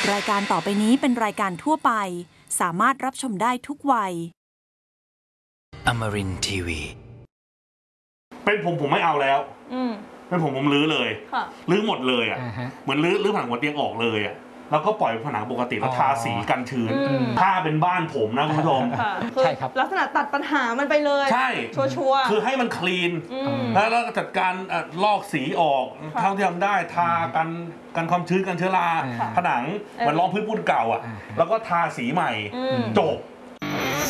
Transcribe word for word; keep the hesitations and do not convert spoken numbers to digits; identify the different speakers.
Speaker 1: รายการต่อไปนี้เป็นรายการทั่วไปสามารถรับชมได้ทุกวัย
Speaker 2: Amarin ที วี
Speaker 3: เป็นผมผมไม่เอาแล้วเป็นผมผมรื้อเลยรื้อหมดเลยอ่ะเหมือนรื้อรื้อผนังหัวเตียงออกเลยอ่ะแล้วก็ปล่อยผนังปกติแล้วทาสีกันชื้นถ้าเป็นบ้านผมนะคุณผู้ชม
Speaker 4: ใช่ครับลักษณะตัดปัญหามันไปเลย
Speaker 3: ใช่
Speaker 4: ชัวร์
Speaker 3: คือให้มันคลีนแล้วจัดการลอกสีออกเท่าที่ทำได้ทากันกันความชื้นกันเชื้อราผนังมันรองพื้นปูนเก่าอ่ะแล้วก็ทาสีใหม่จบ